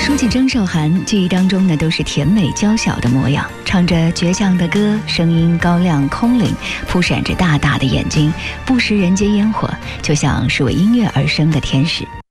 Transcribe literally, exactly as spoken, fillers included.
说起张韶涵，记忆当中呢都是甜美娇小的模样，唱着倔强的歌，声音高亮空灵，扑闪着大大的眼睛，不食人间烟火，就像是为音乐而生的天使。